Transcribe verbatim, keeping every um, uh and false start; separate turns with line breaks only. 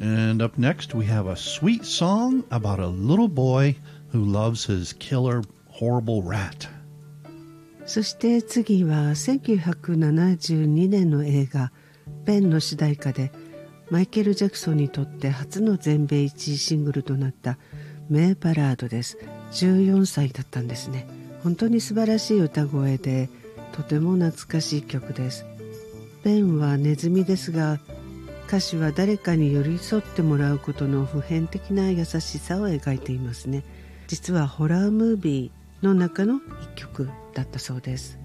And up next, we have a sweet song about a little boy who loves his killer, horrible rat.
そして次はせんきゅうひゃくななじゅうにねんの映画ペンの主題歌でマイケル・ジャクソンにとって初の全米いちいシングルとなった名バラードです。じゅうよんさいだったんですね。本当に素晴らしい歌声でとても懐かしい曲です。ペンはネズミですが、歌詞は誰かに寄り添ってもらうことの普遍的な優しさを描いていますね。実はホラームービーの中の一曲だったそうです。